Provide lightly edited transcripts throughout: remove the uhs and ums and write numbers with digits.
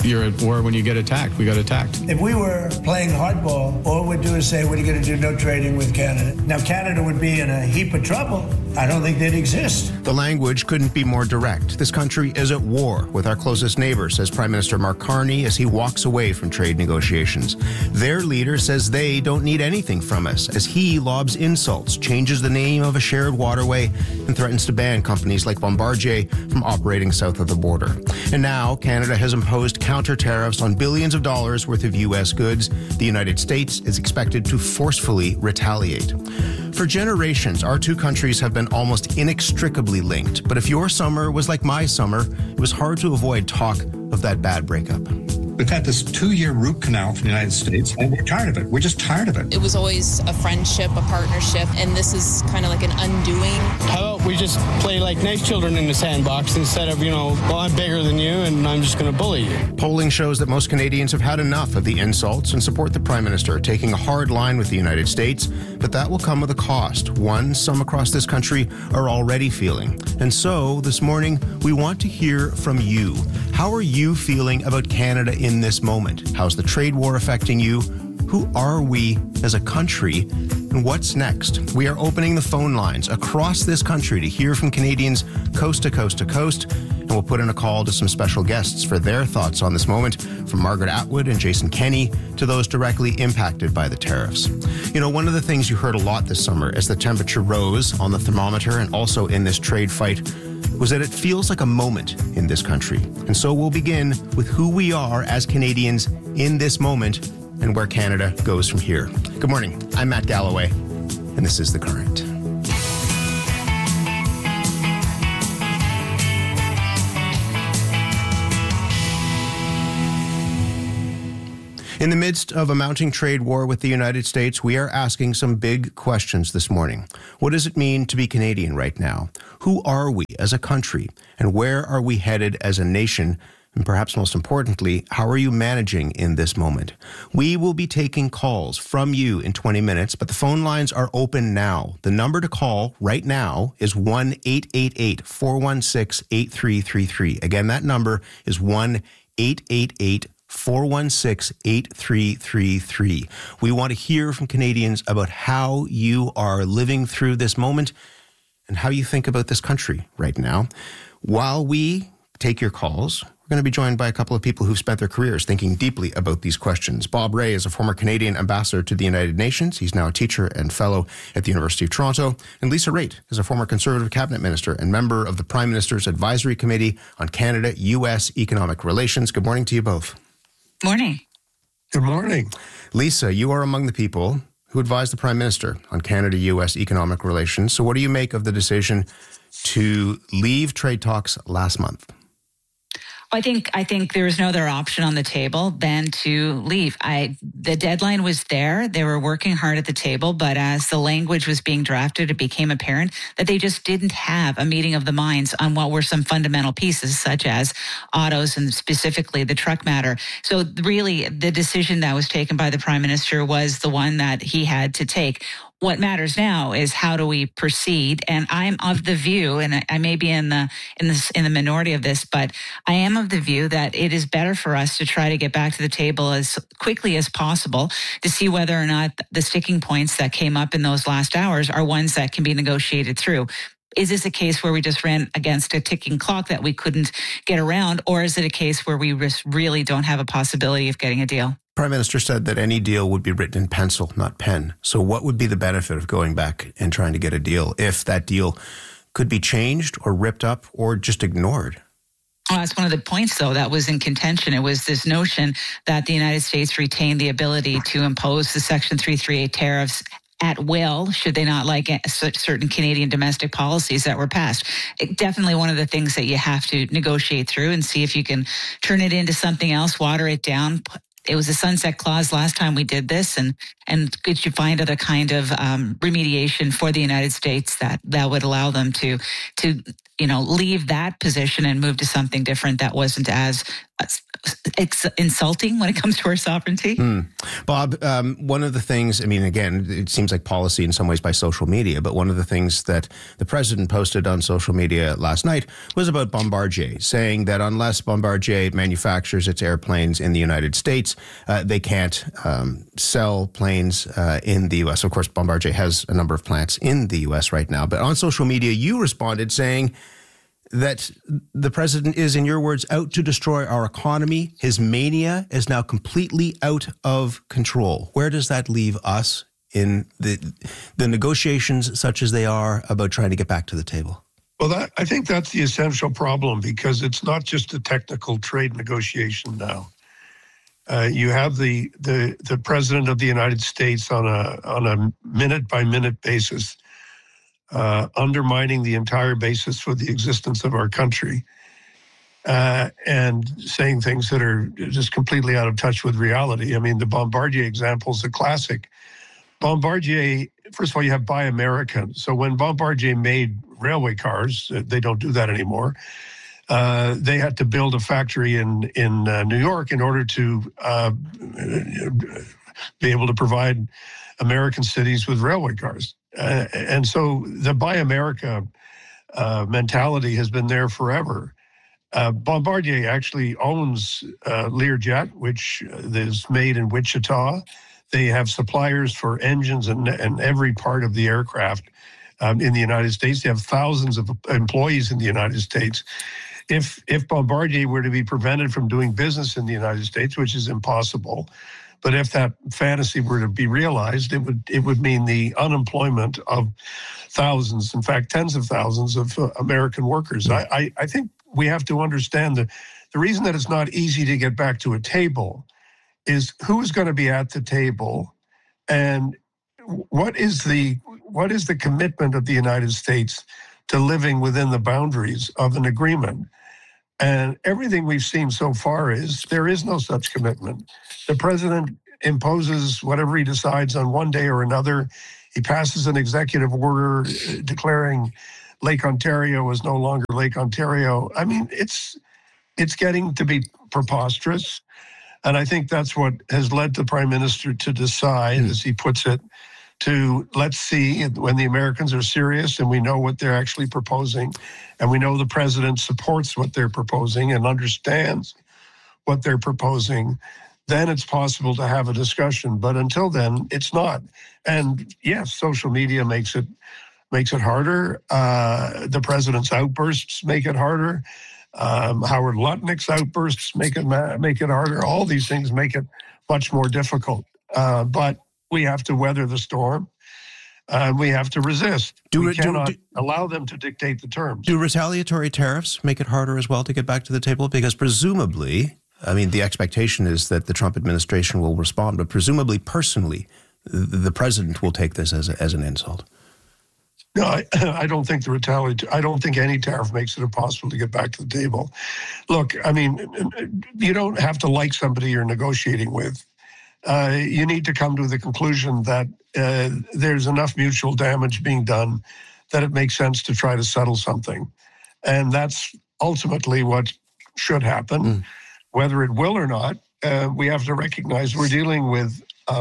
You're at war when you get attacked. We got attacked. If we were playing hardball, all we'd do is say, what are you going to do? No trading with Canada. Now, Canada would be in a heap of trouble. I don't think they'd exist. The language couldn't be more direct. This country is at war with our closest neighbor, says Prime Minister Mark Carney as he walks away from trade negotiations. Their leader says they don't need anything from us as he lobs insults, changes the name of a shared waterway, and threatens to ban companies like Bombardier from operating south of the border. And now Canada has imposed counter tariffs on billions of dollars worth of U.S. goods. The United States is expected to forcefully retaliate. For generations, our two countries have been almost inextricably linked. But if your summer was like my summer, it was hard to avoid talk of that bad breakup. We've had this 2-year root canal from the United States, and we're tired of it. We're just tired of it. It was always a friendship, a partnership, and this is kind of like an undoing. How about we just play like nice children in the sandbox instead of, well, I'm bigger than you and I'm just going to bully you. Polling shows that most Canadians have had enough of the insults and support the Prime Minister taking a hard line with the United States, but that will come with a cost, one some across this country are already feeling. And so, this morning, we want to hear from you. How are you feeling about Canada in this moment? How's the trade war affecting you? Who are we as a country? And what's next? We are opening the phone lines across this country to hear from Canadians coast to coast to coast. And we'll put in a call to some special guests for their thoughts on this moment, from Margaret Atwood and Jason Kenney to those directly impacted by the tariffs. One of the things you heard a lot this summer as the temperature rose on the thermometer and also in this trade fight was that it feels like a moment in this country. And so we'll begin with who we are as Canadians in this moment and where Canada goes from here. Good morning. I'm Matt Galloway, and this is The Current. In the midst of a mounting trade war with the United States, we are asking some big questions this morning. What does it mean to be Canadian right now? Who are we as a country? And where are we headed as a nation? And perhaps most importantly, how are you managing in this moment? We will be taking calls from you in 20 minutes, but the phone lines are open now. The number to call right now is 1-888-416-8333. Again, that number is 1-888-416-8333. We want to hear from Canadians about how you are living through this moment and how you think about this country right now. While we take your calls, we're going to be joined by a couple of people who've spent their careers thinking deeply about these questions. Bob Rae is a former Canadian ambassador to the United Nations. He's now a teacher and fellow at the University of Toronto. And Lisa Raitt is a former Conservative cabinet minister and member of the Prime Minister's Advisory Committee on Canada-U.S. Economic Relations. Good morning to you both. Morning. Good morning. Lisa, you are among the people who advised the Prime Minister on Canada-U.S. economic relations. So what do you make of the decision to leave trade talks last month? I think there was no other option on the table than to leave. The deadline was there. They were working hard at the table, but as the language was being drafted, it became apparent that they just didn't have a meeting of the minds on what were some fundamental pieces, such as autos and specifically the truck matter. So really, the decision that was taken by the Prime Minister was the one that he had to take. What matters now is how do we proceed? And I'm of the view, and I may be in the minority of this, but I am of the view that it is better for us to try to get back to the table as quickly as possible to see whether or not the sticking points that came up in those last hours are ones that can be negotiated through. Is this a case where we just ran against a ticking clock that we couldn't get around, or is it a case where we just really don't have a possibility of getting a deal? Prime Minister said that any deal would be written in pencil, not pen. So what would be the benefit of going back and trying to get a deal if that deal could be changed or ripped up or just ignored? Well, that's one of the points, though, that was in contention. It was this notion that the United States retained the ability to impose the Section 338 tariffs at will, should they not like certain Canadian domestic policies that were passed. Definitely one of the things that you have to negotiate through and see if you can turn it into something else, water it down. It was a sunset clause last time we did this, and could you find other kind of remediation for the United States that would allow them to leave that position and move to something different that wasn't as insulting when it comes to our sovereignty. Bob, one of the things, again, it seems like policy in some ways by social media, but one of the things that the president posted on social media last night was about Bombardier, saying that unless Bombardier manufactures its airplanes in the United States, they can't sell planes in the U.S. Of course, Bombardier has a number of plants in the U.S. right now, but on social media, you responded saying that the president is, in your words, out to destroy our economy. His mania is now completely out of control. Where does that leave us in the negotiations, such as they are, about trying to get back to the table? Well, I think that's the essential problem, because it's not just a technical trade negotiation now. You have the president of the United States on a minute-by-minute basis undermining the entire basis for the existence of our country, and saying things that are just completely out of touch with reality. The Bombardier example is a classic. Bombardier, first of all, you have Buy American. So when Bombardier made railway cars, they don't do that anymore. They had to build a factory in New York in order to be able to provide American cities with railway cars. And so the Buy America mentality has been there forever. Bombardier actually owns Learjet, which is made in Wichita. They have suppliers for engines and every part of the aircraft in the United States. They have thousands of employees in the United States. If Bombardier were to be prevented from doing business in the United States, which is impossible, but if that fantasy were to be realized, it would mean the unemployment of thousands, in fact, tens of thousands of American workers. I think we have to understand that the reason that it's not easy to get back to a table is who is going to be at the table, and what is the commitment of the United States to living within the boundaries of an agreement. And everything we've seen so far is there is no such commitment. The president imposes whatever he decides on one day or another. He passes an executive order declaring Lake Ontario is no longer Lake Ontario. It's getting to be preposterous. And I think that's what has led the prime minister to decide, as he puts it, to let's see when the Americans are serious and we know what they're actually proposing, and we know the president supports what they're proposing and understands what they're proposing, then it's possible to have a discussion. But until then, it's not. And yes, social media makes it harder. The president's outbursts make it harder. Howard Lutnick's outbursts make it harder. All these things make it much more difficult. But we have to weather the storm. We have to resist. We cannot allow them to dictate the terms. Do retaliatory tariffs make it harder as well to get back to the table? Because presumably, the expectation is that the Trump administration will respond, but presumably, personally, the president will take this as an insult. No, I don't think I don't think any tariff makes it impossible to get back to the table. Look, you don't have to like somebody you're negotiating with. You need to come to the conclusion that there's enough mutual damage being done that it makes sense to try to settle something. And that's ultimately what should happen. Whether it will or not, we have to recognize we're dealing with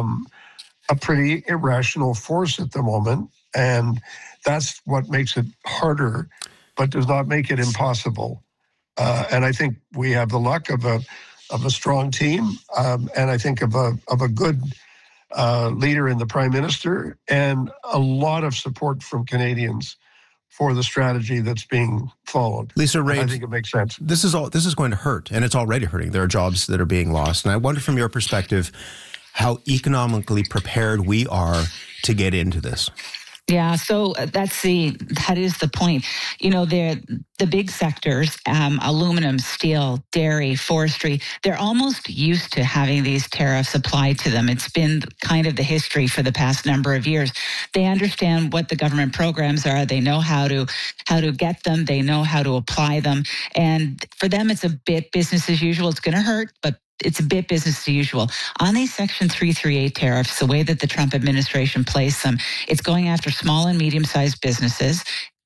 a pretty irrational force at the moment. And that's what makes it harder, but does not make it impossible. And I think we have the luck of a strong team, and I think of a good leader in the Prime Minister, and a lot of support from Canadians for the strategy that's being followed. Lisa Raitt, I think it makes sense. This is going to hurt, and it's already hurting. There are jobs that are being lost, and I wonder from your perspective how economically prepared we are to get into this. Yeah, so that is the point. The big sectors, aluminum, steel, dairy, forestry, they're almost used to having these tariffs applied to them. It's been kind of the history for the past number of years. They understand what the government programs are. They know how to get them. They know how to apply them. And for them, it's a bit business as usual. It's going to hurt, but it's a bit business as usual. On these Section 338 tariffs, the way that the Trump administration placed them, it's going after small and medium-sized businesses.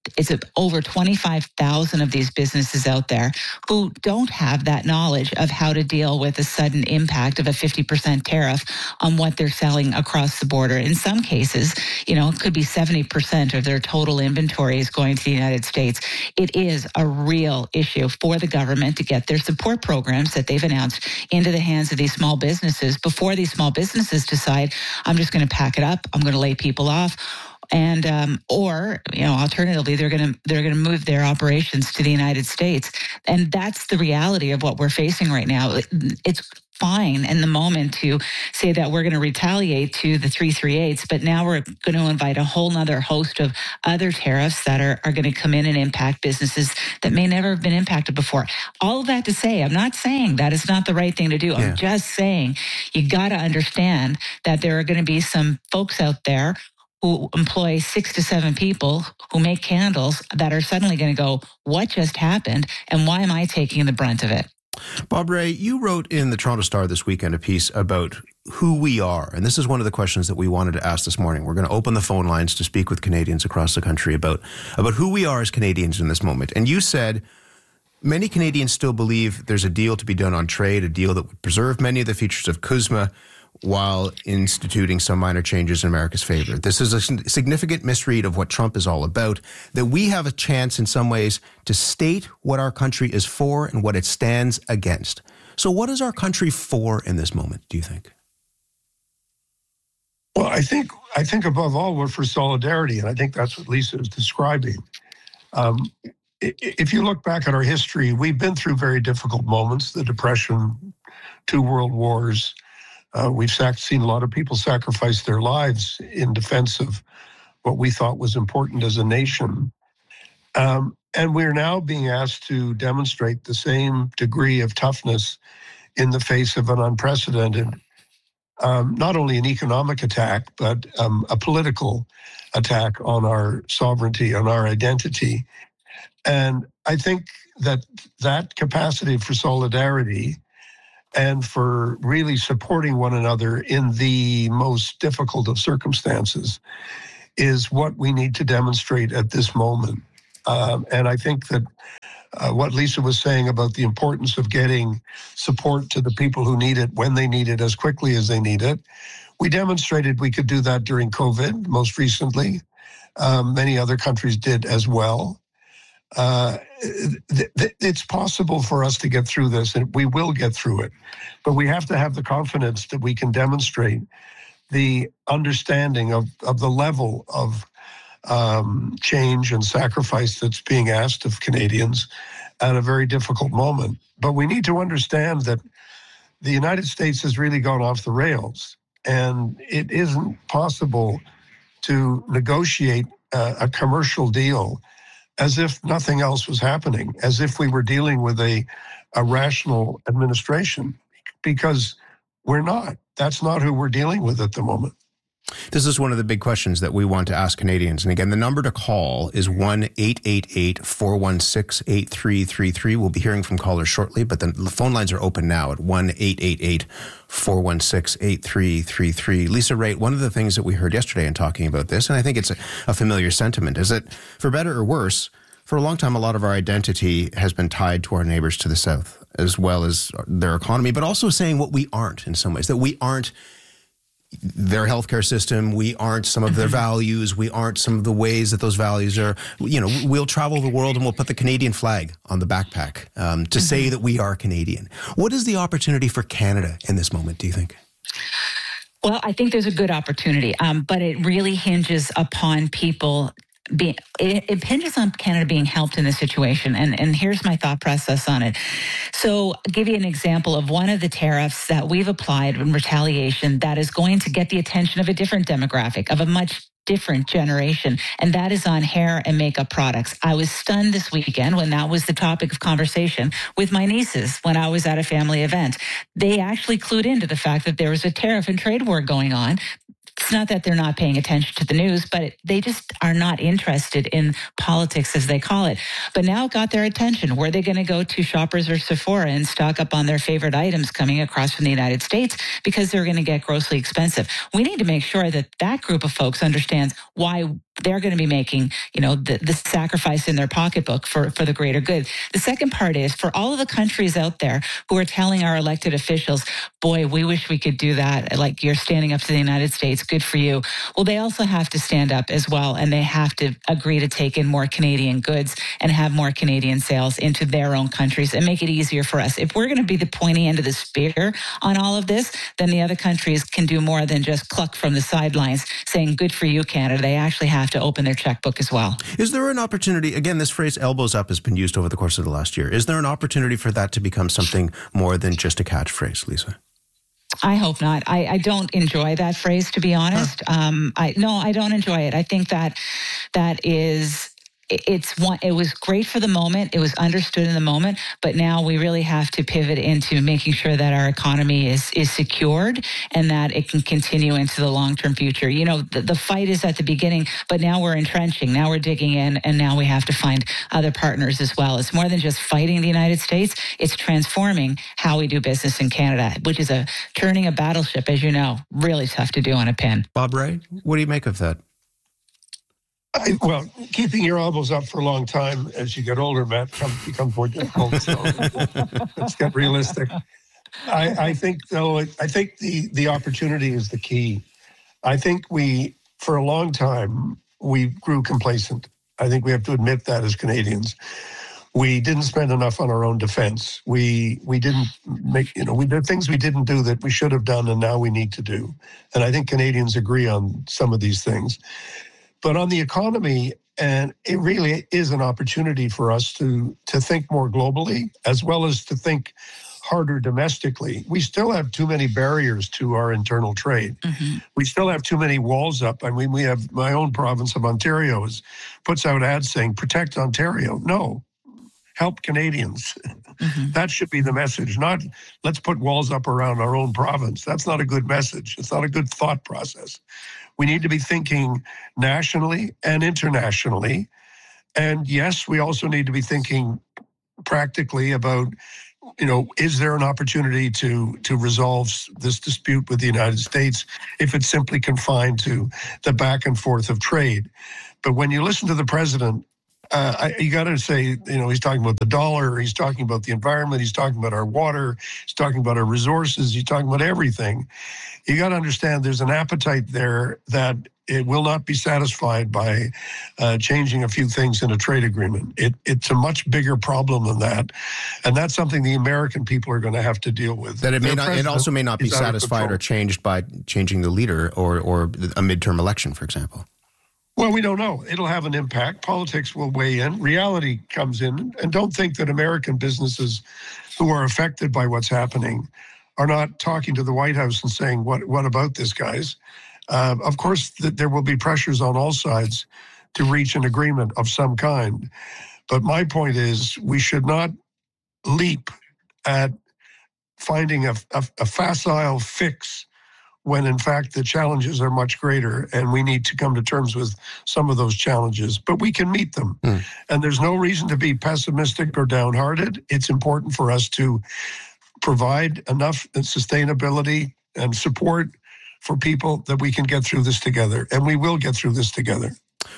it's over 25,000 of these businesses out there who don't have that knowledge of how to deal with a sudden impact of a 50% tariff on what they're selling across the border. In some cases, it could be 70% of their total inventory is going to the United States. It is a real issue for the government to get their support programs that they've announced into the hands of these small businesses before these small businesses decide, I'm just going to pack it up, I'm going to lay people off. And alternatively, they're going to move their operations to the United States, and that's the reality of what we're facing right now. It's fine in the moment to say that we're going to retaliate to the 338s, but now we're going to invite a whole nother host of other tariffs that are going to come in and impact businesses that may never have been impacted before. All of that to say, I'm not saying that is not the right thing to do. I'm just saying you got to understand that there are going to be some folks out there who employ 6 to 7 people who make candles that are suddenly going to go, what just happened? And why am I taking the brunt of it? Bob Rae, you wrote in the Toronto Star this weekend a piece about who we are. And this is one of the questions that we wanted to ask this morning. We're going to open the phone lines to speak with Canadians across the country about who we are as Canadians in this moment. And you said many Canadians still believe there's a deal to be done on trade, a deal that would preserve many of the features of CUSMA, while instituting some minor changes in America's favor. This is a significant misread of what Trump is all about, that we have a chance in some ways to state what our country is for and what it stands against. So what is our country for in this moment, do you think? Well, I think above all, we're for solidarity, and I think that's what Lisa is describing. If you look back at our history, we've been through very difficult moments, the Depression, 2 world wars. We've seen a lot of people sacrifice their lives in defense of what we thought was important as a nation. And we're now being asked to demonstrate the same degree of toughness in the face of an unprecedented, not only an economic attack, but a political attack on our sovereignty, on our identity. And I think that capacity for solidarity and for really supporting one another in the most difficult of circumstances is what we need to demonstrate at this moment. And I think that what Lisa was saying about the importance of getting support to the people who need it when they need it as quickly as they need it, we demonstrated we could do that during COVID most recently. Many other countries did as well. It's possible for us to get through this, and we will get through it. But we have to have the confidence that we can demonstrate the understanding of the level of change and sacrifice that's being asked of Canadians at a very difficult moment. But we need to understand that the United States has really gone off the rails, and it isn't possible to negotiate a commercial deal as if nothing else was happening, as if we were dealing with a rational administration, because we're not. That's not who we're dealing with at the moment. This is one of the big questions that we want to ask Canadians. And again, the number to call is 1-888-416-8333. We'll be hearing from callers shortly, but the phone lines are open now at 1-888-416-8333. Lisa Raitt, one of the things that we heard yesterday in talking about this, and I think it's a familiar sentiment, is that for better or worse, for a long time, a lot of our identity has been tied to our neighbors to the south, as well as their economy, but also saying what we aren't in some ways, that we aren't their healthcare system, we aren't some of their values, we aren't some of the ways that those values are. We'll travel the world and we'll put the Canadian flag on the backpack to say that we are Canadian. What is the opportunity for Canada in this moment, do you think? Well, I think there's a good opportunity, but it really hinges upon people it hinges on Canada being helped in this situation. And here's my thought process on it. So I'll give you an example of one of the tariffs that we've applied in retaliation that is going to get the attention of a different demographic, of a much different generation, and that is on hair and makeup products. I was stunned this weekend when that was the topic of conversation with my nieces when I was at a family event. They actually clued into the fact that there was a tariff and trade war going on. It's not that they're not paying attention to the news, but they just are not interested in politics, as they call it. But now it got their attention. Were they going to go to Shoppers or Sephora and stock up on their favorite items coming across from the United States because they're going to get grossly expensive? We need to make sure that that group of folks understands why they're going to be making, the sacrifice in their pocketbook for the greater good. The second part is for all of the countries out there who are telling our elected officials, boy, we wish we could do that. Like you're standing up to the United States. Good for you. Well, they also have to stand up as well. And they have to agree to take in more Canadian goods and have more Canadian sales into their own countries and make it easier for us. If we're going to be the pointy end of the spear on all of this, then the other countries can do more than just cluck from the sidelines saying, good for you, Canada. They actually have to open their checkbook as well. Is there an opportunity, again, this phrase elbows up has been used over the course of the last year. Is there an opportunity for that to become something more than just a catchphrase, Lisa? I hope not. I don't enjoy that phrase, to be honest. I don't enjoy it. I think that is... It was great for the moment. It was understood in the moment, but now we really have to pivot into making sure that our economy is secured and that it can continue into the long-term future. The fight is at the beginning, but now we're entrenching. Now we're digging in, and now we have to find other partners as well. It's more than just fighting the United States. It's transforming how we do business in Canada, which is turning a battleship, as you know, really tough to do on a pin. Bob Rae, what do you make of that? Well, keeping your elbows up for a long time as you get older, Matt, becomes more difficult. So let's get realistic. I think the opportunity is the key. I think for a long time, we grew complacent. I think we have to admit that as Canadians. We didn't spend enough on our own defense. We didn't make, we did things we didn't do that we should have done and now we need to do. And I think Canadians agree on some of these things. But on the economy, and it really is an opportunity for us to think more globally, as well as to think harder domestically. We still have too many barriers to our internal trade. Mm-hmm. We still have too many walls up. I mean, we have my own province of Ontario puts out ads saying, protect Ontario. No, help Canadians. Mm-hmm. That should be the message, not let's put walls up around our own province. That's not a good message. It's not a good thought process. We need to be thinking nationally and internationally. And yes, we also need to be thinking practically about, is there an opportunity to resolve this dispute with the United States if it's simply confined to the back and forth of trade? But when you listen to the president, you got to say, he's talking about the dollar, he's talking about the environment, he's talking about our water, he's talking about our resources, he's talking about everything. You got to understand there's an appetite there that it will not be satisfied by changing a few things in a trade agreement. It's a much bigger problem than that. And that's something the American people are going to have to deal with. That it also may not be satisfied or changed by changing the leader or a midterm election, for example. Well, we don't know. It'll have an impact. Politics will weigh in. Reality comes in. And don't think that American businesses who are affected by what's happening are not talking to the White House and saying, what about this, guys? Of course, there will be pressures on all sides to reach an agreement of some kind. But my point is we should not leap at finding a facile fix when in fact the challenges are much greater and we need to come to terms with some of those challenges, but we can meet them. And there's no reason to be pessimistic or downhearted. It's important for us to provide enough sustainability and support for people that we can get through this together, and we will get through this together.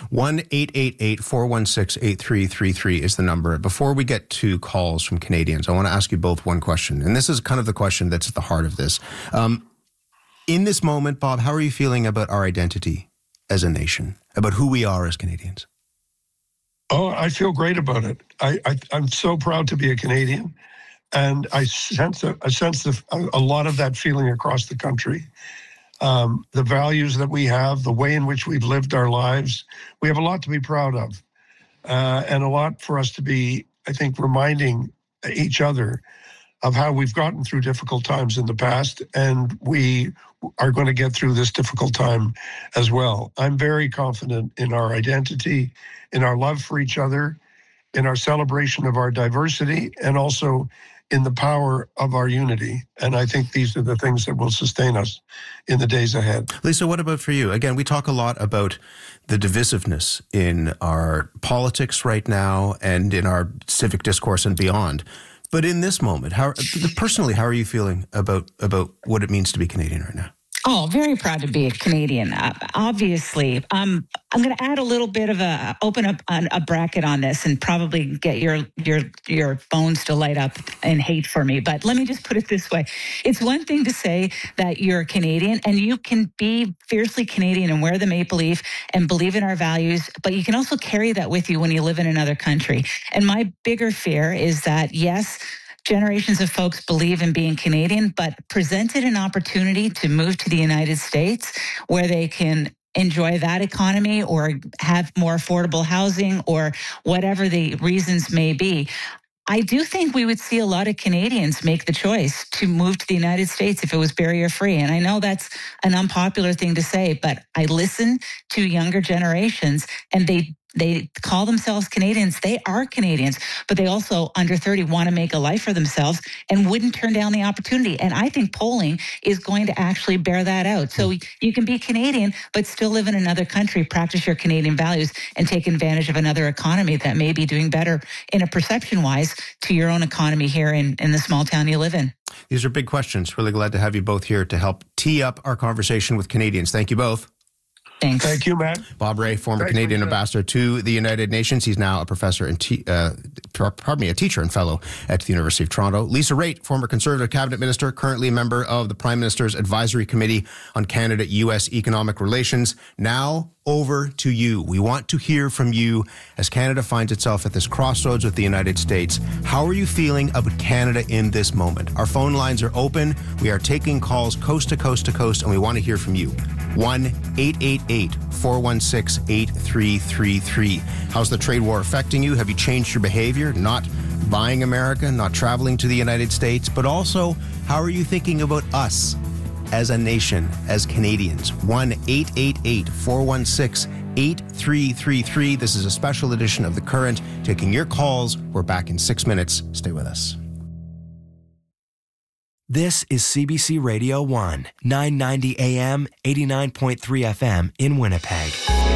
1-888-416-8333 is the number. Before we get to calls from Canadians, I want to ask you both one question, and this is kind of the question that's at the heart of this. In this moment, Bob, how are you feeling about our identity as a nation, about who we are as Canadians? Oh, I feel great about it. I'm so proud to be a Canadian, and I sense a lot of that feeling across the country. The values that we have, the way in which we've lived our lives, we have a lot to be proud of, and a lot for us to be, I think, reminding each other of how we've gotten through difficult times in the past, and we are going to get through this difficult time as well. I'm very confident in our identity, in our love for each other, in our celebration of our diversity, and also in the power of our unity. And I think these are the things that will sustain us in the days ahead. Lisa, what about for you? Again, we talk a lot about the divisiveness in our politics right now and in our civic discourse and beyond. But in this moment, personally, how are you feeling about what it means to be Canadian right now? Oh, very proud to be a Canadian. Obviously, I'm going to add a little bit of open up a bracket on this, and probably get your phones to light up in hate for me. But let me just put it this way: it's one thing to say that you're a Canadian, and you can be fiercely Canadian and wear the maple leaf and believe in our values, but you can also carry that with you when you live in another country. And my bigger fear is that, yes, generations of folks believe in being Canadian, but presented an opportunity to move to the United States where they can enjoy that economy or have more affordable housing or whatever the reasons may be. I do think we would see a lot of Canadians make the choice to move to the United States if it was barrier free. And I know that's an unpopular thing to say, but I listen to younger generations, and they call themselves Canadians. They are Canadians, but they also, under 30, want to make a life for themselves and wouldn't turn down the opportunity. And I think polling is going to actually bear that out. So you can be Canadian, but still live in another country, practice your Canadian values, and take advantage of another economy that may be doing better in a perception-wise to your own economy here in the small town you live in. These are big questions. Really glad to have you both here to help tee up our conversation with Canadians. Thank you both. Thanks. Thank you, Matt. Bob Rae, former Canadian ambassador to the United Nations. He's now a professor and a teacher and fellow at the University of Toronto. Lisa Raitt, former Conservative cabinet minister, currently a member of the Prime Minister's Advisory Committee on Canada-U.S. Economic Relations. Now over to you. We want to hear from you as Canada finds itself at this crossroads with the United States. How are you feeling about Canada in this moment? Our phone lines are open. We are taking calls coast to coast to coast, and we want to hear from you. 1-888-416-8333. How's the trade war affecting you? Have you changed your behavior? Not buying America, not traveling to the United States, but also, how are you thinking about us as a nation, as Canadians? 1-888-416-8333. This is a special edition of The Current, taking your calls. We're back in 6 minutes. Stay with us. This is CBC Radio 1, 990 AM, 89.3 FM in Winnipeg.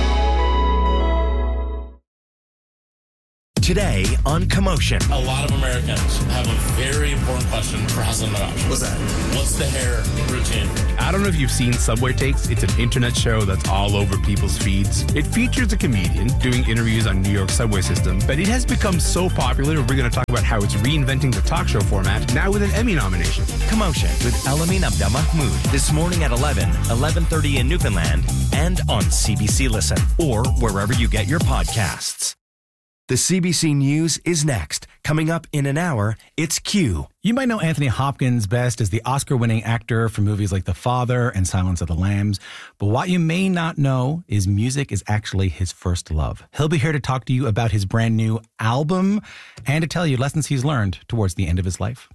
Today on Commotion. A lot of Americans have a very important question for Hassan Marash. What's that? What's the hair routine? I don't know if you've seen Subway Takes. It's an internet show that's all over people's feeds. It features a comedian doing interviews on New York's subway system, but it has become so popular, we're going to talk about how it's reinventing the talk show format, now with an Emmy nomination. Commotion with Elamin Abdelmahmoud this morning at 11:30 in Newfoundland, and on CBC Listen, or wherever you get your podcasts. The CBC News is next. Coming up in an hour, it's Q. You might know Anthony Hopkins best as the Oscar-winning actor for movies like The Father and Silence of the Lambs. But what you may not know is music is actually his first love. He'll be here to talk to you about his brand new album and to tell you lessons he's learned towards the end of his life.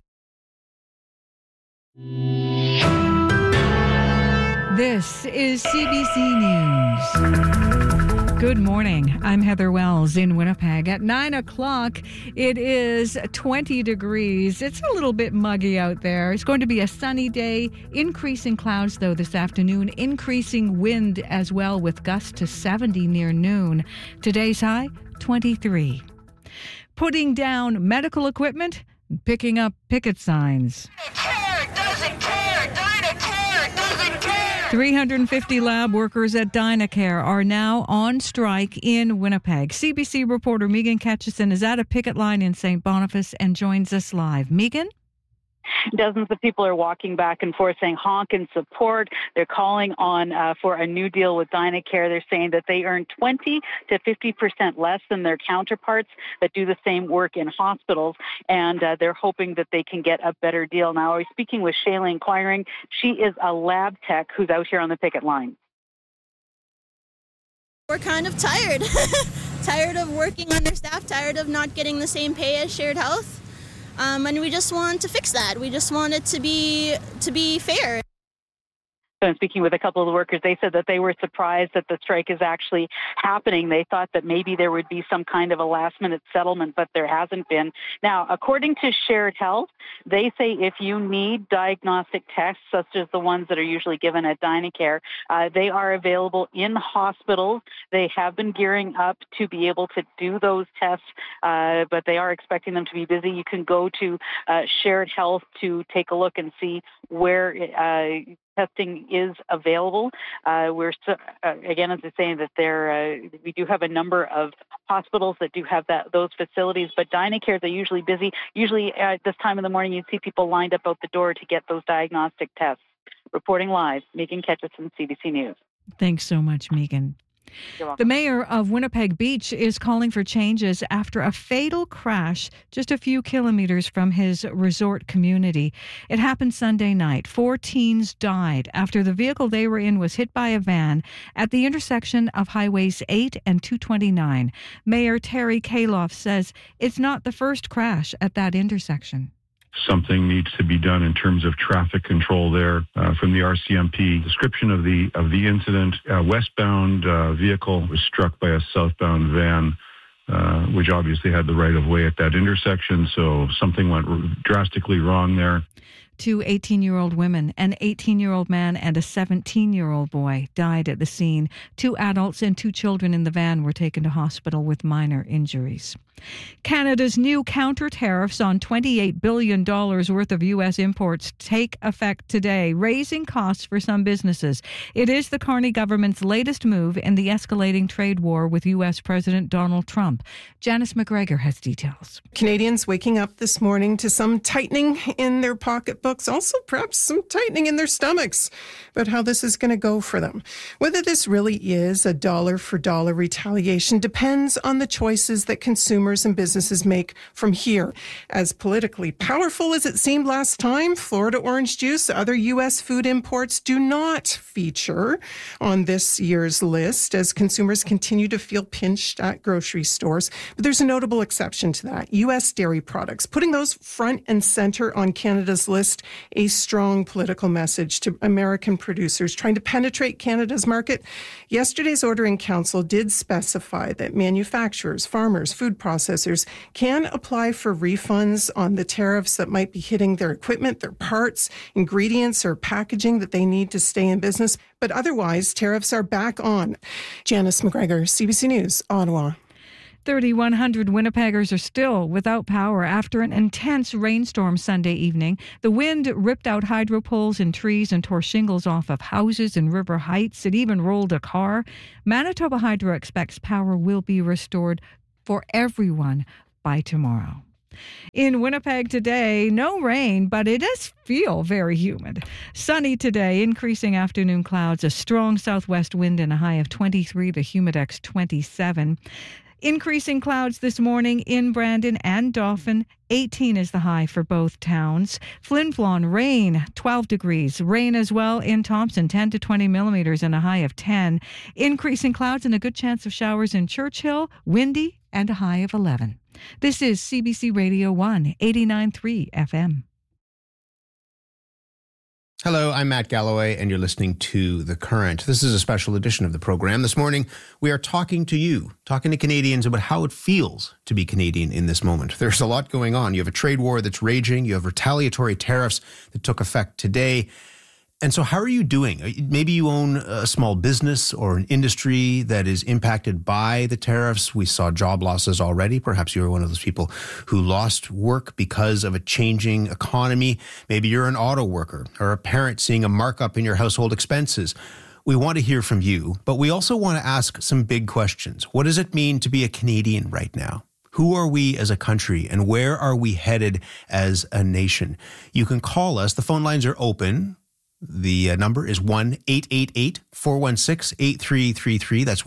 This is CBC News. Good morning. I'm Heather Wells in Winnipeg. At 9 o'clock, it is 20 degrees. It's a little bit muggy out there. It's going to be a sunny day. Increasing clouds, though, this afternoon. Increasing wind as well, with gusts to 70 near noon. Today's high, 23. Putting down medical equipment, picking up picket signs. 350 lab workers at Dynacare are now on strike in Winnipeg. CBC reporter Megan Ketchison is at a picket line in St. Boniface and joins us live. Megan? Dozens of people are walking back and forth saying honk in support. They're calling on for a new deal with Dynacare. They're saying that they earn 20 to 50% less than their counterparts that do the same work in hospitals, and they're hoping that they can get a better deal. Now, I was speaking with Shailene Quiring. She is a lab tech who's out here on the picket line. We're kind of tired. Tired of working understaffed, tired of not getting the same pay as Shared Health. And we just want to fix that. We just want it to be fair. So I'm speaking with a couple of the workers. They said that they were surprised that the strike is actually happening. They thought that maybe there would be some kind of a last-minute settlement, but there hasn't been. Now, according to Shared Health, they say if you need diagnostic tests, such as the ones that are usually given at Dynacare, they are available in hospitals. They have been gearing up to be able to do those tests, but they are expecting them to be busy. You can go to Shared Health to take a look and see where testing is available. We're again, as I say, that we do have a number of hospitals that do have those facilities, but DynaCare, they're usually busy. Usually at this time of the morning, you'd see people lined up out the door to get those diagnostic tests. Reporting live, Megan Ketchison, CBC News. Thanks so much, Megan. The mayor of Winnipeg Beach is calling for changes after a fatal crash just a few kilometers from his resort community. It happened Sunday night. 4 teens died after the vehicle they were in was hit by a van at the intersection of Highways 8 and 229. Mayor Terry Kaloff says it's not the first crash at that intersection. Something needs to be done in terms of traffic control there. From the RCMP description of the incident, a westbound vehicle was struck by a southbound van, which obviously had the right of way at that intersection. So something went drastically wrong there. 2 18-year-old women, an 18-year-old man and a 17-year-old boy died at the scene. 2 adults and 2 children in the van were taken to hospital with minor injuries. Canada's new counter tariffs on $28 billion worth of U.S. imports take effect today, raising costs for some businesses. It is the Carney government's latest move in the escalating trade war with U.S. President Donald Trump. Janice McGregor has details. Canadians waking up this morning to some tightening in their pocketbooks, also perhaps some tightening in their stomachs, about how this is going to go for them. Whether this really is a dollar-for-dollar retaliation depends on the choices that consumers and businesses make from here. As politically powerful as it seemed last time, Florida orange juice, other U.S. food imports do not feature on this year's list as consumers continue to feel pinched at grocery stores. But there's a notable exception to that. U.S. dairy products, putting those front and center on Canada's list, a strong political message to American producers trying to penetrate Canada's market. Yesterday's order in council did specify that manufacturers, farmers, food processors can apply for refunds on the tariffs that might be hitting their equipment, their parts, ingredients, or packaging that they need to stay in business. But otherwise, tariffs are back on. Janice McGregor, CBC News, Ottawa. 3,100 Winnipeggers are still without power after an intense rainstorm Sunday evening. The wind ripped out hydro poles and trees and tore shingles off of houses in River Heights. It even rolled a car. Manitoba Hydro expects power will be restored for everyone by tomorrow. In Winnipeg today, no rain, but it does feel very humid. Sunny today, increasing afternoon clouds, a strong southwest wind and a high of 23, the Humidex 27. Increasing clouds this morning in Brandon and Dauphin. 18 is the high for both towns. Flin Flon, rain, 12 degrees. Rain as well in Thompson, 10 to 20 millimeters and a high of 10. Increasing clouds and a good chance of showers in Churchill, windy and a high of 11. This is CBC Radio 1, 89.3 FM. Hello, I'm Matt Galloway, and you're listening to The Current. This is a special edition of the program. This morning, we are talking to Canadians about how it feels to be Canadian in this moment. There's a lot going on. You have a trade war that's raging. You have retaliatory tariffs that took effect today. And so how are you doing? Maybe you own a small business or an industry that is impacted by the tariffs. We saw job losses already. Perhaps you're one of those people who lost work because of a changing economy. Maybe you're an auto worker or a parent seeing a markup in your household expenses. We want to hear from you, but we also want to ask some big questions. What does it mean to be a Canadian right now? Who are we as a country, and where are we headed as a nation? You can call us. The phone lines are open. The number is 1-888-416-8333. That's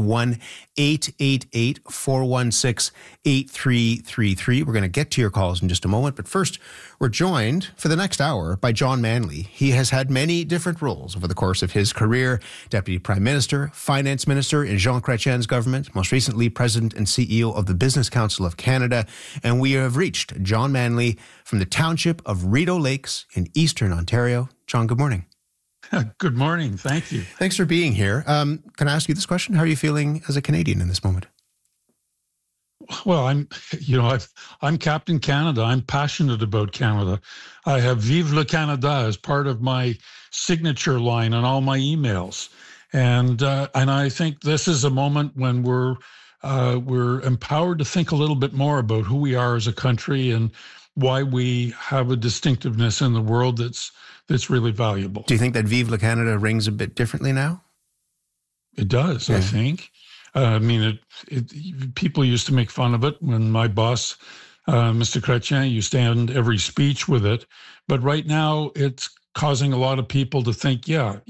1-888-416-8333. We're going to get to your calls in just a moment. But first, we're joined for the next hour by John Manley. He has had many different roles over the course of his career. Deputy Prime Minister, Finance Minister in Jean Chrétien's government, most recently President and CEO of the Business Council of Canada. And we have reached John Manley from the township of Rideau Lakes in Eastern Ontario. John, good morning. Good morning. Thank you. Thanks for being here. Can I ask you this question? How are you feeling as a Canadian in this moment? Well, I'm Captain Canada. I'm passionate about Canada. I have Vive le Canada as part of my signature line on all my emails. And I think this is a moment when we're empowered to think a little bit more about who we are as a country and why we have a distinctiveness in the world that's really valuable. Do you think that Vive le Canada rings a bit differently now? It does, I think. I mean, people used to make fun of it when my boss, Mr. Chrétien, used to end every speech with it. But right now, it's causing a lot of people to think,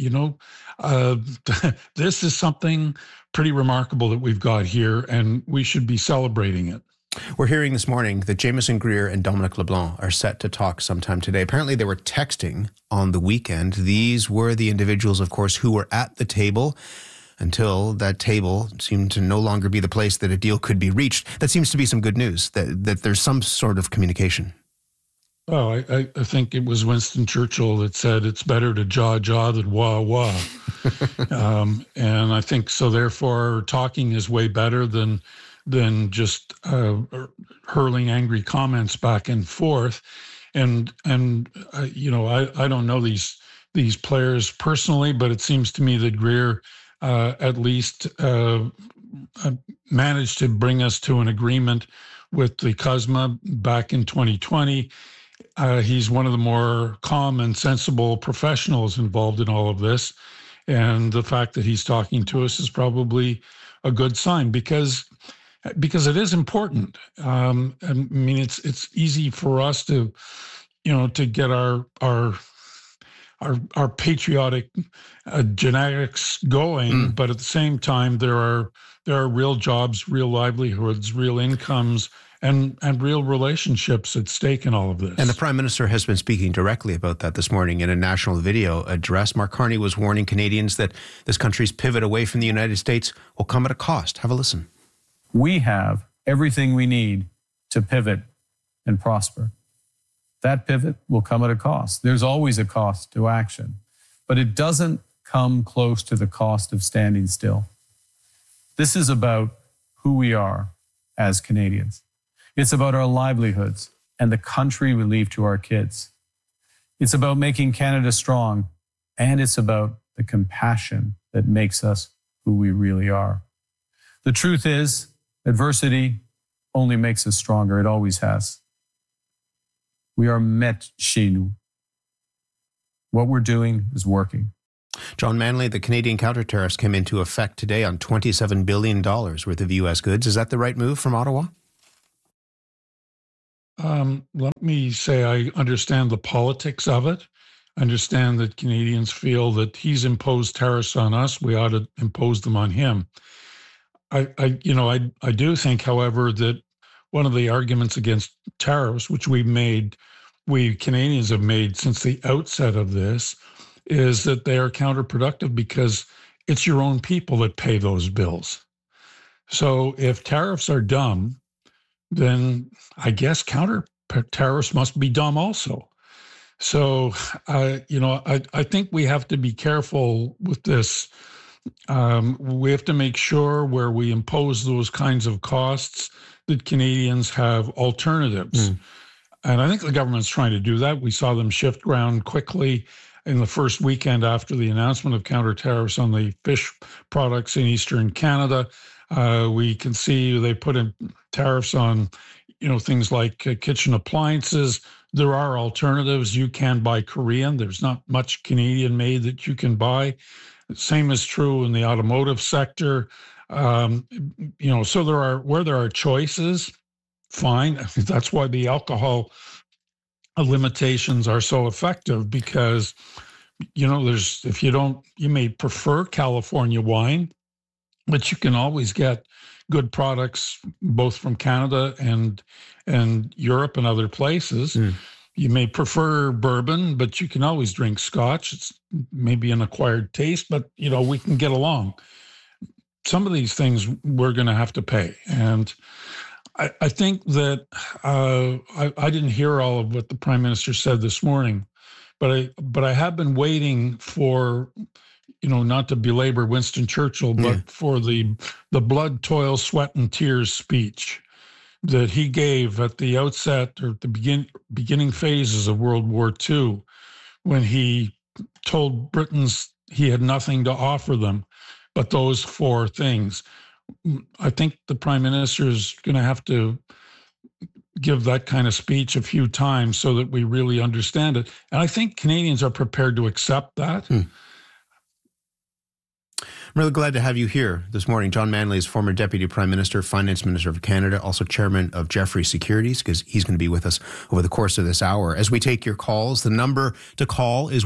this is something pretty remarkable that we've got here, and we should be celebrating it. We're hearing this morning that Jameson Greer and Dominic LeBlanc are set to talk sometime today. Apparently, they were texting on the weekend. These were the individuals, of course, who were at the table until that table seemed to no longer be the place that a deal could be reached. That seems to be some good news, that there's some sort of communication. Oh, I think it was Winston Churchill that said it's better to jaw than wah. And I think so. Therefore, talking is way better than just hurling angry comments back and forth. And I don't know these players personally, but it seems to me that Greer at least managed to bring us to an agreement with the CUSMA back in 2020. He's one of the more calm and sensible professionals involved in all of this. And the fact that he's talking to us is probably a good sign because it is important. I mean, it's easy for us to get our patriotic genetics going, but at the same time, there are real jobs, real livelihoods, real incomes, and real relationships at stake in all of this. And the Prime Minister has been speaking directly about that this morning in a national video address. Mark Carney was warning Canadians that this country's pivot away from the United States will come at a cost. Have a listen. We have everything we need to pivot and prosper. That pivot will come at a cost. There's always a cost to action, but it doesn't come close to the cost of standing still. This is about who we are as Canadians. It's about our livelihoods and the country we leave to our kids. It's about making Canada strong, and it's about the compassion that makes us who we really are. The truth is, adversity only makes us stronger. It always has. We are met chez nous. What we're doing is working. John Manley, the Canadian counter tariffs came into effect today on $27 billion worth of U.S. goods. Is that the right move from Ottawa? Let me say I understand the politics of it. I understand that Canadians feel that he's imposed tariffs on us. We ought to impose them on him. I do think, however, that one of the arguments against tariffs, which we Canadians have made since the outset of this, is that they are counterproductive because it's your own people that pay those bills. So if tariffs are dumb, then I guess counter tariffs must be dumb also. So, I think we have to be careful with this. We have to make sure where we impose those kinds of costs that Canadians have alternatives. And I think the government's trying to do that. We saw them shift ground quickly in the first weekend after the announcement of counter tariffs on the fish products in Eastern Canada. We can see they put in tariffs on, things like kitchen appliances. There are alternatives. You can buy Korean. There's not much Canadian made that you can buy. Same is true in the automotive sector. So where there are choices, fine. That's why the alcohol limitations are so effective because, you may prefer California wine, but you can always get good products both from Canada and Europe and other places. You may prefer bourbon, but you can always drink Scotch. It's maybe an acquired taste, but we can get along. Some of these things we're going to have to pay. And I think that I didn't hear all of what the Prime Minister said this morning, but I have been waiting for, not to belabor Winston Churchill, but for the blood, toil, sweat, and tears speech that he gave at the outset or the beginning phases of World War II, when he told Britons he had nothing to offer them but those four things. I think the Prime Minister is going to have to give that kind of speech a few times so that we really understand it. And I think Canadians are prepared to accept that. I'm really glad to have you here this morning. John Manley is former Deputy Prime Minister, Finance Minister of Canada, also Chairman of Jefferies Securities, because he's going to be with us over the course of this hour. As we take your calls, the number to call is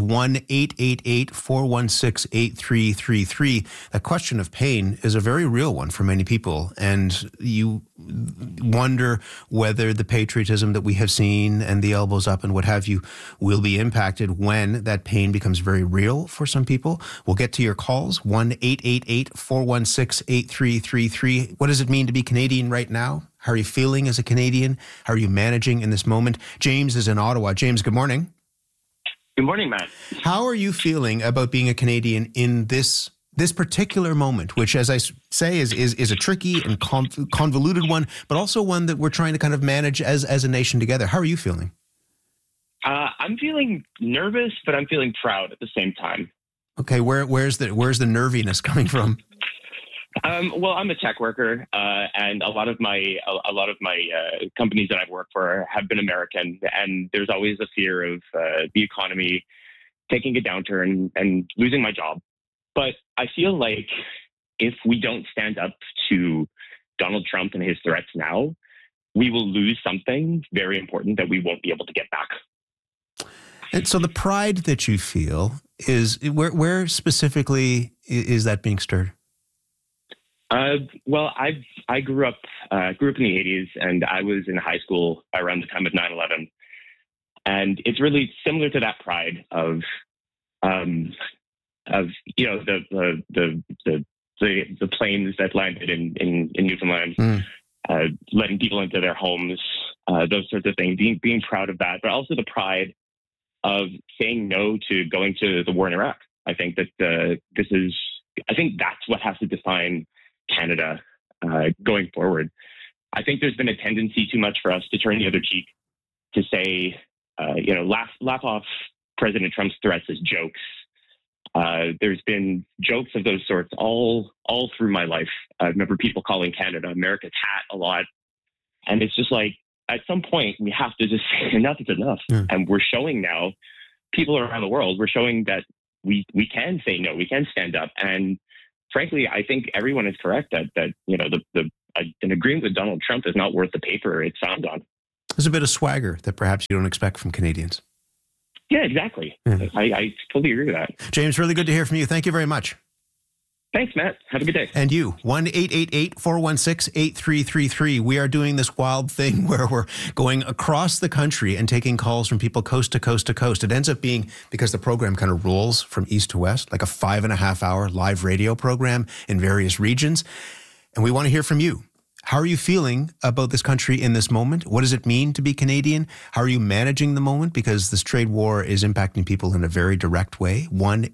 1-888-416-8333. That question of pain is a very real one for many people, and you wonder whether the patriotism that we have seen and the elbows up and what have you will be impacted when that pain becomes very real for some people. We'll get to your calls, 1-888-416-8333. What does it mean to be Canadian right now? How are you feeling as a Canadian? How are you managing in this moment? James is in Ottawa. James, good morning. Good morning, Matt. How are you feeling about being a Canadian in this particular moment, which, as I say, is a tricky and convoluted one, but also one that we're trying to kind of manage as a nation together? How are you feeling? I'm feeling nervous, but I'm feeling proud at the same time. Okay, where's the nerviness coming from? Well, I'm a tech worker, and a lot of my companies that I've worked for have been American, and there's always a fear of the economy taking a downturn and losing my job. But I feel like if we don't stand up to Donald Trump and his threats now, we will lose something very important that we won't be able to get back. And so the pride that you feel is, where specifically is that being stirred? Well, I grew up in the 80s, and I was in high school around the time of 9/11. And it's really similar to that pride of the planes that landed in Newfoundland, letting people into their homes, those sorts of things, being proud of that, but also the pride of saying no to going to the war in Iraq. I think that I think that's what has to define Canada going forward. I think there's been a tendency too much for us to turn the other cheek, to say, laugh off President Trump's threats as jokes. There's been jokes of those sorts all through my life. I remember people calling Canada America's hat a lot. And it's just like, at some point, we have to just say enough is enough. Yeah. And we're showing now, people around the world, we're showing that we can say no, we can stand up. And frankly, I think everyone is correct that an agreement with Donald Trump is not worth the paper it's signed on. There's a bit of swagger that perhaps you don't expect from Canadians. Yeah, exactly. Yeah. I totally agree with that. James, really good to hear from you. Thank you very much. Thanks, Matt. Have a good day. And you, 1-888-416-8333. We are doing this wild thing where we're going across the country and taking calls from people coast to coast to coast. It ends up being, because the program kind of rolls from east to west, like a 5.5-hour live radio program in various regions. And we want to hear from you. How are you feeling about this country in this moment? What does it mean to be Canadian? How are you managing the moment? Because this trade war is impacting people in a very direct way.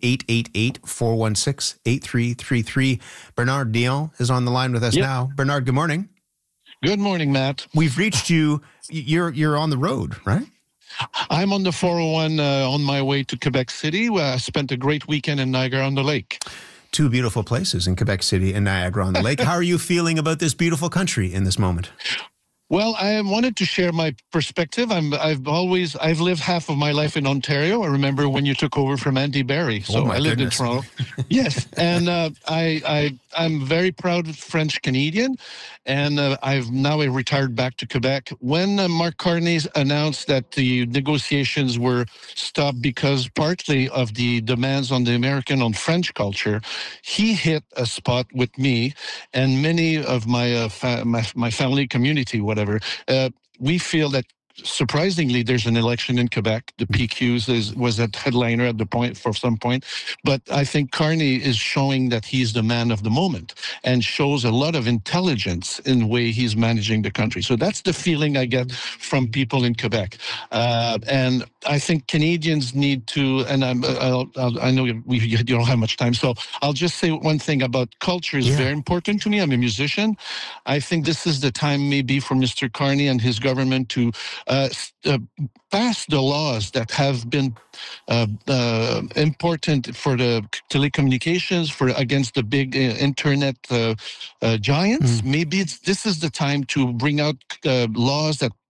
1-888-416-8333. Bernard Dion is on the line with us now. Bernard, good morning. Good morning, Matt. We've reached you. You're on the road, right? I'm on the 401 on my way to Quebec City, where I spent a great weekend in Niagara-on-the-Lake. Two beautiful places in Quebec City and Niagara-on-the-Lake. How are you feeling about this beautiful country in this moment? Well, I wanted to share my perspective. I've lived half of my life in Ontario. I remember when you took over from Andy Barry. So I lived in Toronto. Yes. And I'm very proud French Canadian. And I've now retired back to Quebec. When Mark Carney announced that the negotiations were stopped because partly of the demands on the American on French culture, he hit a spot with me and many of my my family community, whatever. We feel that surprisingly, there's an election in Quebec. The PQs was a headliner at the point for some point, but I think Carney is showing that he's the man of the moment and shows a lot of intelligence in the way he's managing the country. So that's the feeling I get from people in Quebec, and I think Canadians need to. And I know you don't have much time, so I'll just say one thing about culture is very important to me. I'm a musician. I think this is the time maybe for Mr. Carney and his government to pass the laws that have been important for the telecommunications, against the big internet giants. Maybe this is the time to bring out laws that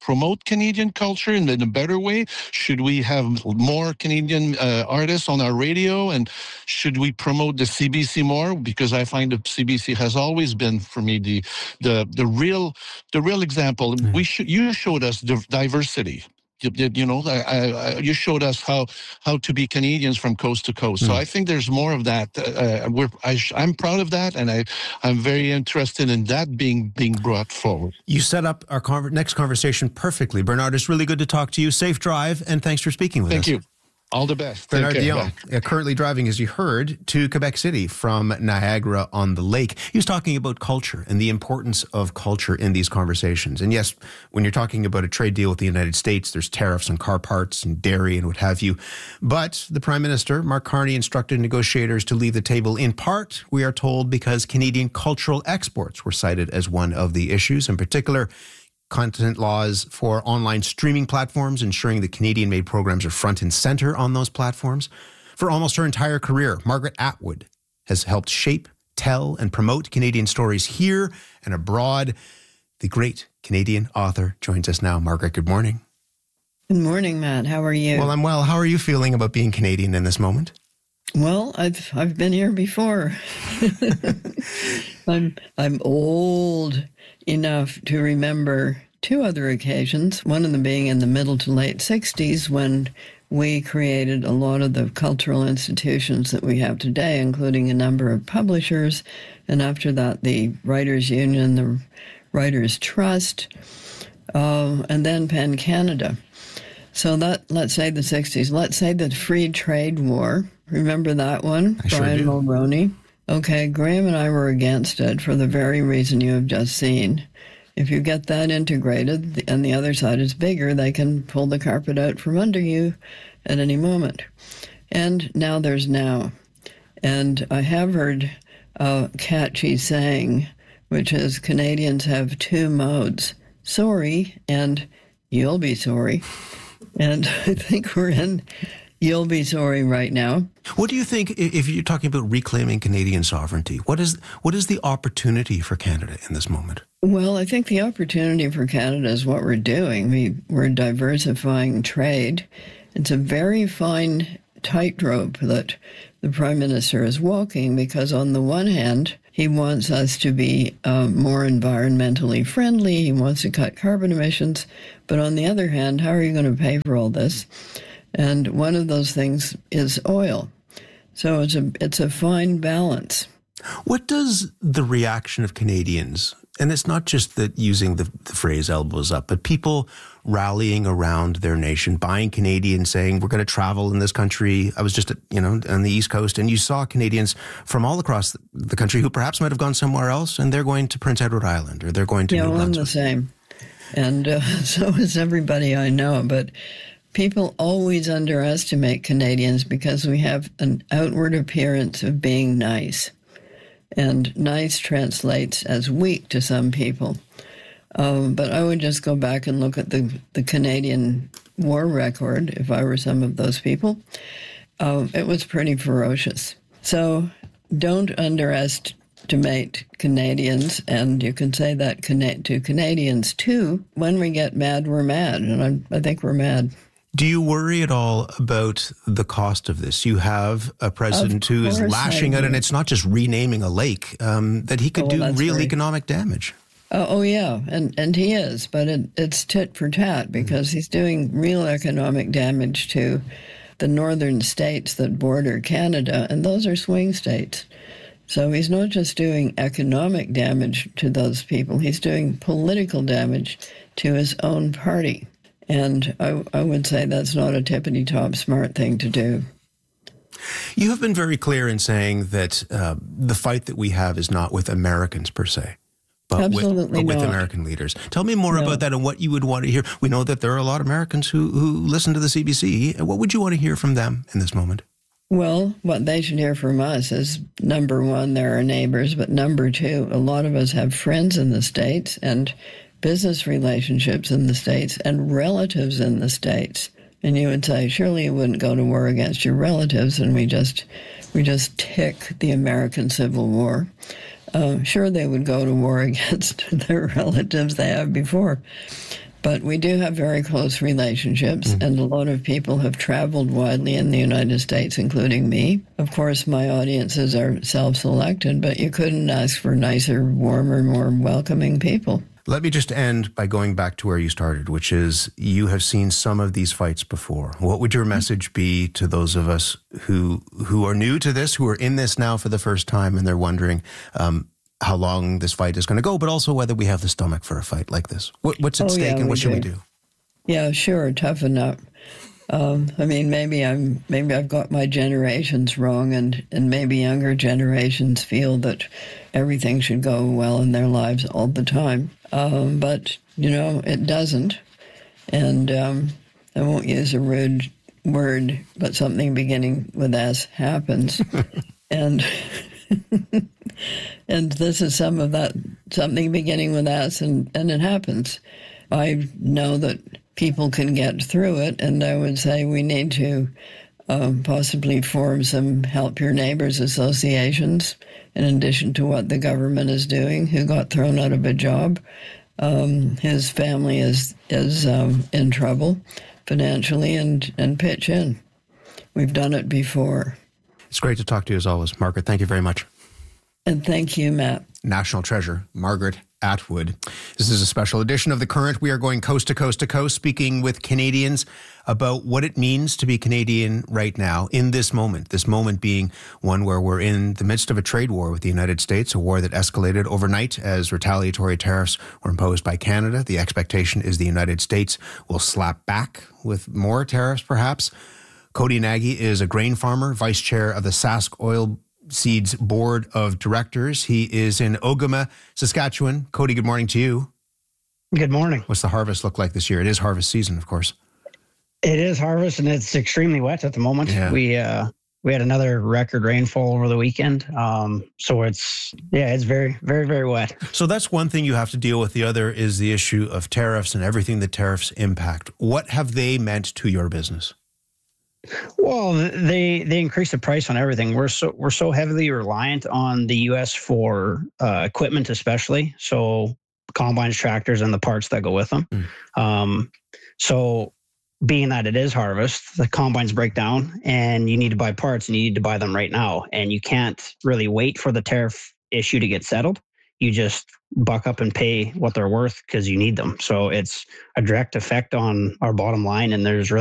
promote Canadian culture in a better way? Should we have more Canadian artists on our radio? And should we promote the CBC more? Because I find the CBC has always been, for me, the real example. You showed us the diversity. You showed us how to be Canadians from coast to coast. So I think there's more of that. I'm proud of that, and I'm very interested in that being brought forward. You set up our next conversation perfectly, Bernard. It's really good to talk to you. Safe drive, and thanks for speaking with us. Thank you. All the best. Bernard Dion, currently driving, as you heard, to Quebec City from Niagara-on-the-Lake. He was talking about culture and the importance of culture in these conversations. And yes, when you're talking about a trade deal with the United States, there's tariffs on car parts and dairy and what have you. But the Prime Minister, Mark Carney, instructed negotiators to leave the table in part, we are told, because Canadian cultural exports were cited as one of the issues. In particular, content laws for online streaming platforms, ensuring that Canadian-made programs are front and center on those platforms. For almost her entire career, Margaret Atwood has helped shape, tell, and promote Canadian stories here and abroad. The great Canadian author joins us now. Margaret, good morning. Good morning, Matt. How are you? Well, I'm well. How are you feeling about being Canadian in this moment? Well, I've been here before. I'm old enough to remember two other occasions, one of them being in the middle to late 60s when we created a lot of the cultural institutions that we have today, including a number of publishers, and after that the Writers' Union, the Writers' Trust, and then PEN Canada. So that, let's say the 60s. Let's say the Free Trade War. Remember that one? Brian Mulroney. Okay, Graham and I were against it for the very reason you have just seen. If you get that integrated and the other side is bigger, they can pull the carpet out from under you at any moment. And now there's now. And I have heard a catchy saying, which is Canadians have two modes, sorry and you'll be sorry. And I think we're in you'll be sorry right now. What do you think, if you're talking about reclaiming Canadian sovereignty, what is the opportunity for Canada in this moment? Well, I think the opportunity for Canada is what we're doing. We're diversifying trade. It's a very fine tightrope that the Prime Minister is walking because on the one hand, he wants us to be more environmentally friendly. He wants to cut carbon emissions. But on the other hand, how are you going to pay for all this? And one of those things is oil. So it's a fine balance. What does the reaction of Canadians, and it's not just that using the phrase elbows up, but people rallying around their nation, buying Canadian, saying, we're going to travel in this country. I was just, on the East Coast, and you saw Canadians from all across the country who perhaps might have gone somewhere else, and they're going to Prince Edward Island, or they're going to New Brunswick. I'm the same. And so is everybody I know. But people always underestimate Canadians because we have an outward appearance of being nice. And nice translates as weak to some people. But I would just go back and look at the Canadian war record, if I were some of those people. It was pretty ferocious. So don't underestimate Canadians, and you can say that to Canadians too. When we get mad, we're mad, and I think we're mad. Do you worry at all about the cost of this? You have a president who is lashing out, and it's not just renaming a lake, that he could do real economic damage. Yeah, and he is, but it's tit for tat because he's doing real economic damage to the northern states that border Canada, and those are swing states. So he's not just doing economic damage to those people, he's doing political damage to his own party. And I would say that's not a tippity-top smart thing to do. You have been very clear in saying that the fight that we have is not with Americans per se, but with American leaders. Tell me more about that and what you would want to hear. We know that there are a lot of Americans who listen to the CBC. What would you want to hear from them in this moment? Well, what they should hear from us is, number one, they're our neighbors, but number two, a lot of us have friends in the States and business relationships in the States and relatives in the States. And you would say, surely you wouldn't go to war against your relatives, and we just tick the American Civil War. Sure, they would go to war against their relatives they have before. But we do have very close relationships, and a lot of people have traveled widely in the United States, including me. Of course, my audiences are self-selected, but you couldn't ask for nicer, warmer, more welcoming people. Let me just end by going back to where you started, which is you have seen some of these fights before. What would your message be to those of us who are new to this, who are in this now for the first time, and they're wondering how long this fight is going to go, but also whether we have the stomach for a fight like this? What's at stake, and what should we do? Yeah, sure, toughen up. I mean, maybe I've got my generations wrong, and maybe younger generations feel that everything should go well in their lives all the time. But, it doesn't. And I won't use a rude word, but something beginning with S happens. and and this is some of that, something beginning with S, and it happens. I know that people can get through it, and I would say we need to possibly form some Help Your Neighbors associations, in addition to what the government is doing, who got thrown out of a job. His family is in trouble financially, and pitch in. We've done it before. It's great to talk to you as always, Margaret. Thank you very much. And thank you, Matt. National treasure, Margaret Atwood. This is a special edition of The Current. We are going coast to coast to coast, speaking with Canadians about what it means to be Canadian right now in this moment being one where we're in the midst of a trade war with the United States, a war that escalated overnight as retaliatory tariffs were imposed by Canada. The expectation is the United States will slap back with more tariffs, perhaps. Cody Nagy is a grain farmer, vice chair of the Sask Oil Seeds Board of Directors. He is in Ogama, Saskatchewan. Cody, good morning to you. Good morning. What's the harvest look like this year? It is harvest season, of course. It is harvest, and it's extremely wet at the moment. Yeah. We had another record rainfall over the weekend. So it's very, very, very wet. So that's one thing you have to deal with. The other is the issue of tariffs and everything that tariffs impact. What have they meant to your business? Well, they increase the price on everything. We're so heavily reliant on the U.S. for equipment, especially. So combines, tractors, and the parts that go with them. So being that it is harvest, the combines break down, and you need to buy parts, and you need to buy them right now. And you can't really wait for the tariff issue to get settled. You just buck up and pay what they're worth because you need them. So it's a direct effect on our bottom line, and there's really